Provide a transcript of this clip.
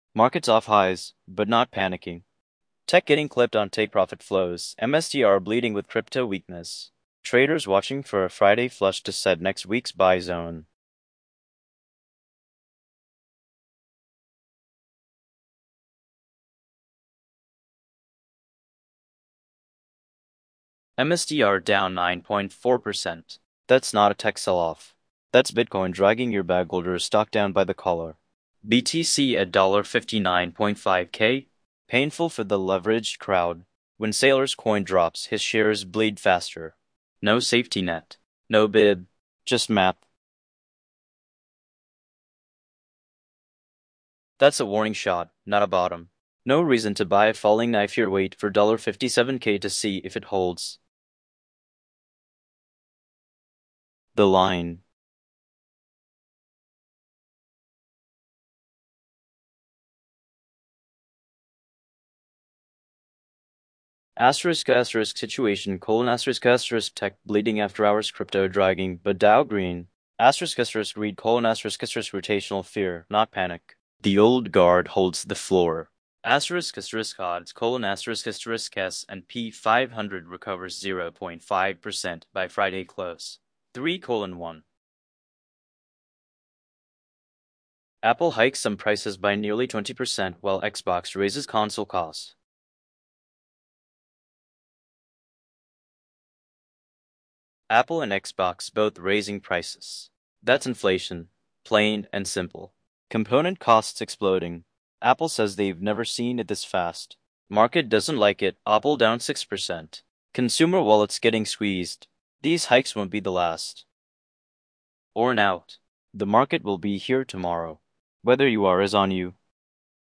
Markets off highs, but not panicking. Tech getting clipped on take profit flows. MSTR bleeding with crypto weakness. Traders watching for a Friday flush to set next week's buy zone. MSTR down 9.4%. That's not a tech sell-off. That's Bitcoin dragging your bag holder stock down by the collar. BTC at $59.5K. Painful for the leveraged crowd. When Sailor's coin drops, his shares bleed faster. No safety net. No bid. Just math. That's a warning shot, not a bottom. No reason to buy a falling knife here. Wait for $57K to see if it holds. The line. Asterisk situation asterisk tech bleeding after hours crypto dragging but Dow green. Asterisk read rotational fear, not panic. The old guard holds the floor. Asterisk odds S and P 500 recovers 0.5% by Friday close. 3:1. Apple hikes some prices by nearly 20% while Xbox raises console costs. Apple and Xbox both raising prices. That's inflation, plain and simple. Component costs exploding. Apple says they've never seen it this fast. Market doesn't like it. Apple down 6%. Consumer wallets getting squeezed. These hikes won't be the last. Or out. The market will be here tomorrow. Whether you are is on you.